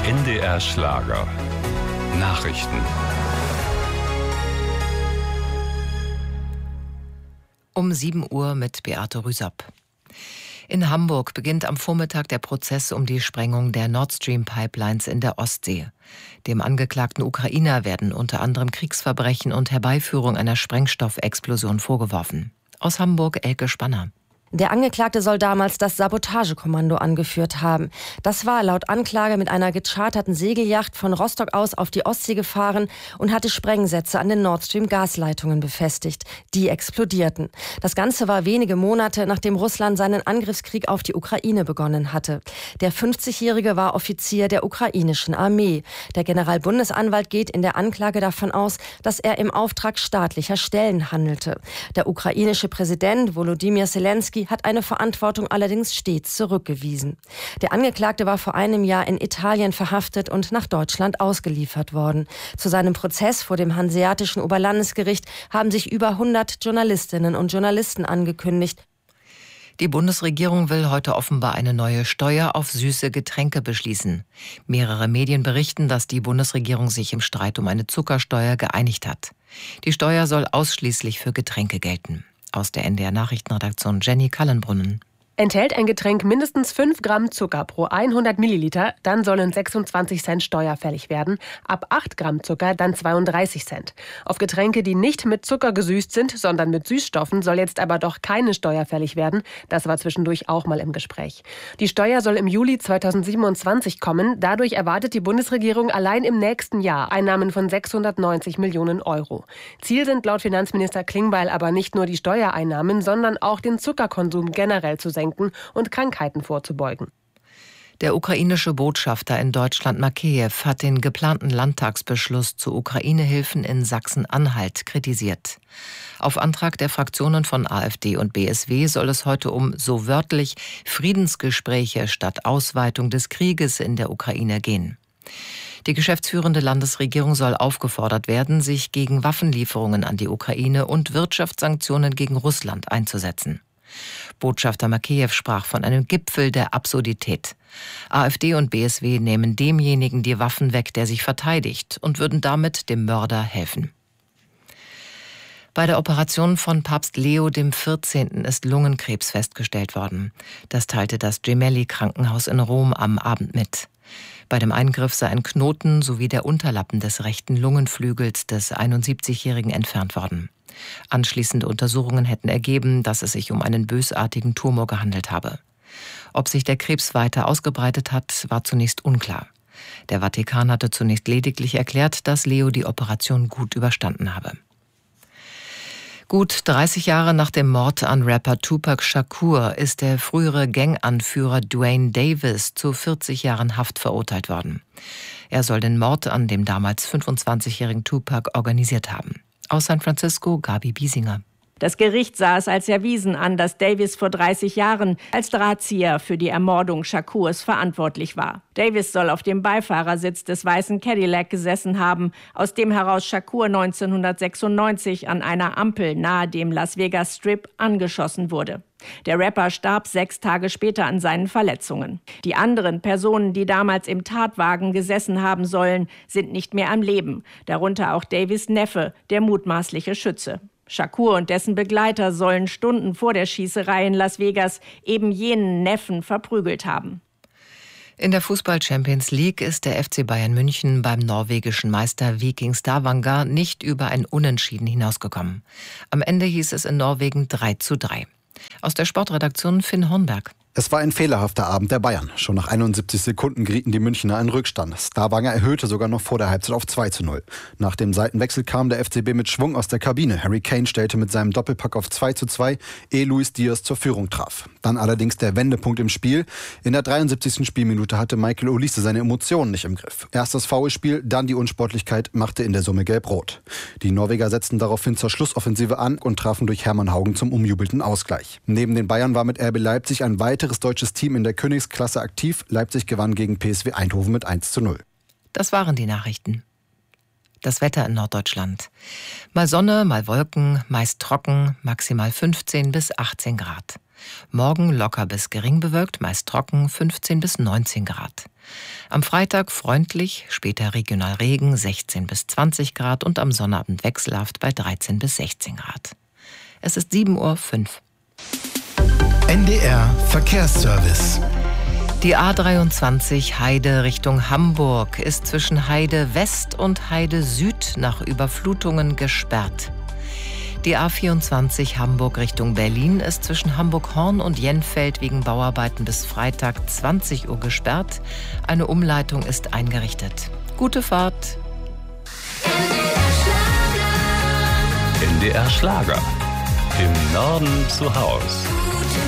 NDR Schlager. Nachrichten. Um 7 Uhr mit Beate Rüsop. In Hamburg beginnt am Vormittag der Prozess um die Sprengung der Nord Stream Pipelines in der Ostsee. Dem angeklagten Ukrainer werden unter anderem Kriegsverbrechen und Herbeiführung einer Sprengstoffexplosion vorgeworfen. Aus Hamburg Elke Spanner. Der Angeklagte soll damals das Sabotagekommando angeführt haben. Das war laut Anklage mit einer gecharterten Segelyacht von Rostock aus auf die Ostsee gefahren und hatte Sprengsätze an den Nord Stream Gasleitungen befestigt. Die explodierten. Das Ganze war wenige Monate, nachdem Russland seinen Angriffskrieg auf die Ukraine begonnen hatte. Der 50-Jährige war Offizier der ukrainischen Armee. Der Generalbundesanwalt geht in der Anklage davon aus, dass er im Auftrag staatlicher Stellen handelte. Der ukrainische Präsident Volodymyr Zelensky hat eine Verantwortung allerdings stets zurückgewiesen. Der Angeklagte war vor einem Jahr in Italien verhaftet und nach Deutschland ausgeliefert worden. Zu seinem Prozess vor dem Hanseatischen Oberlandesgericht haben sich über 100 Journalistinnen und Journalisten angekündigt. Die Bundesregierung will heute offenbar eine neue Steuer auf süße Getränke beschließen. Mehrere Medien berichten, dass die Bundesregierung sich im Streit um eine Zuckersteuer geeinigt hat. Die Steuer soll ausschließlich für Getränke gelten. Aus der NDR Nachrichtenredaktion Jenny Kallenbrunnen. Enthält ein Getränk mindestens 5 Gramm Zucker pro 100 Milliliter, dann sollen 26 Cent Steuer fällig werden. Ab 8 Gramm Zucker dann 32 Cent. Auf Getränke, die nicht mit Zucker gesüßt sind, sondern mit Süßstoffen, soll jetzt aber doch keine Steuer fällig werden. Das war zwischendurch auch mal im Gespräch. Die Steuer soll im Juli 2027 kommen. Dadurch erwartet die Bundesregierung allein im nächsten Jahr Einnahmen von 690 Millionen Euro. Ziel sind laut Finanzminister Klingbeil aber nicht nur die Steuereinnahmen, sondern auch den Zuckerkonsum generell zu senken und Krankheiten vorzubeugen. Der ukrainische Botschafter in Deutschland Makeyev hat den geplanten Landtagsbeschluss zu Ukraine-Hilfen in Sachsen-Anhalt kritisiert. Auf Antrag der Fraktionen von AfD und BSW soll es heute um, so wörtlich, Friedensgespräche statt Ausweitung des Krieges in der Ukraine gehen. Die geschäftsführende Landesregierung soll aufgefordert werden, sich gegen Waffenlieferungen an die Ukraine und Wirtschaftssanktionen gegen Russland einzusetzen. Botschafter Makeyev sprach von einem Gipfel der Absurdität. AfD und BSW nehmen demjenigen die Waffen weg, der sich verteidigt, und würden damit dem Mörder helfen. Bei der Operation von Papst Leo XIV. Ist Lungenkrebs festgestellt worden. Das teilte das Gemelli-Krankenhaus in Rom am Abend mit. Bei dem Eingriff sei ein Knoten sowie der Unterlappen des rechten Lungenflügels des 71-Jährigen entfernt worden. Anschließende Untersuchungen hätten ergeben, dass es sich um einen bösartigen Tumor gehandelt habe. Ob sich der Krebs weiter ausgebreitet hat, war zunächst unklar. Der Vatikan hatte zunächst lediglich erklärt, dass Leo die Operation gut überstanden habe. Gut 30 Jahre nach dem Mord an Rapper Tupac Shakur ist der frühere Ganganführer Duane Davis zu 40 Jahren Haft verurteilt worden. Er soll den Mord an dem damals 25-jährigen Tupac organisiert haben. Aus San Francisco, Gabi Biesinger. Das Gericht sah es als erwiesen an, dass Davis vor 30 Jahren als Drahtzieher für die Ermordung Shakurs verantwortlich war. Davis soll auf dem Beifahrersitz des weißen Cadillac gesessen haben, aus dem heraus Shakur 1996 an einer Ampel nahe dem Las Vegas Strip angeschossen wurde. Der Rapper starb 6 Tage später an seinen Verletzungen. Die anderen Personen, die damals im Tatwagen gesessen haben sollen, sind nicht mehr am Leben. Darunter auch Davis' Neffe, der mutmaßliche Schütze. Shakur und dessen Begleiter sollen Stunden vor der Schießerei in Las Vegas eben jenen Neffen verprügelt haben. In der Fußball-Champions League ist der FC Bayern München beim norwegischen Meister Viking Stavanger nicht über ein Unentschieden hinausgekommen. Am Ende hieß es in Norwegen 3:3. Aus der Sportredaktion Finn Hornberg. Es war ein fehlerhafter Abend der Bayern. Schon nach 71 Sekunden gerieten die Münchner in Rückstand. Stavanger erhöhte sogar noch vor der Halbzeit auf 2:0. Nach dem Seitenwechsel kam der FCB mit Schwung aus der Kabine. Harry Kane stellte mit seinem Doppelpack auf 2:2, ehe Luis Diaz zur Führung traf. Dann allerdings der Wendepunkt im Spiel. In der 73. Spielminute hatte Michael Olise seine Emotionen nicht im Griff. Erst das Foulspiel, dann die Unsportlichkeit machte in der Summe gelb-rot. Die Norweger setzten daraufhin zur Schlussoffensive an und trafen durch Hermann Haugen zum umjubelten Ausgleich. Neben den Bayern war mit RB Leipzig ein weiteres deutsches Team in der Königsklasse aktiv. Leipzig gewann gegen PSV Eindhoven mit 1:0. Das waren die Nachrichten. Das Wetter in Norddeutschland. Mal Sonne, mal Wolken, meist trocken, maximal 15 bis 18 Grad. Morgen locker bis gering bewölkt, meist trocken, 15 bis 19 Grad. Am Freitag freundlich, später regional Regen, 16 bis 20 Grad und am Sonnabend wechselhaft bei 13 bis 16 Grad. Es ist 7:05 Uhr. NDR Verkehrsservice. Die A23 Heide Richtung Hamburg ist zwischen Heide West und Heide Süd nach Überflutungen gesperrt. Die A24 Hamburg Richtung Berlin ist zwischen Hamburg-Horn und Jenfeld wegen Bauarbeiten bis Freitag 20 Uhr gesperrt. Eine Umleitung ist eingerichtet. Gute Fahrt. NDR Schlager. Im Norden zu Haus.